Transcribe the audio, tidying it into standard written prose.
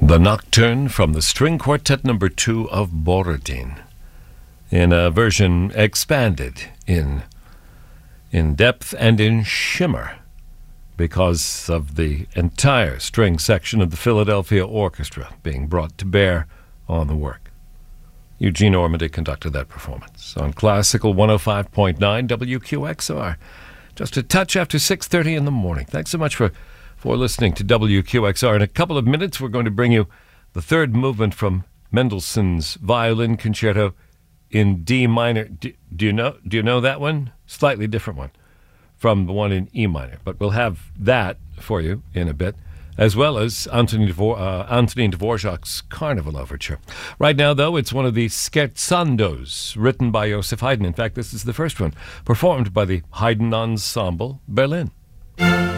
The Nocturne from the String Quartet number 2 of Borodin, in a version expanded in depth and in shimmer because of the entire string section of the Philadelphia Orchestra being brought to bear on the work. Eugene Ormandy conducted that performance on Classical 105.9 WQXR, just a touch after 6:30 in the morning. Thanks so much for listening to WQXR. In a couple of minutes, we're going to bring you the third movement from Mendelssohn's Violin Concerto in D minor. Do you know that one? Slightly different one from the one in E minor, but we'll have that for you in a bit, as well as Antonin Dvorak's Carnival Overture. Right now, though, it's one of the scherzandos written by Joseph Haydn. In fact, this is the first one, performed by the Haydn Ensemble Berlin.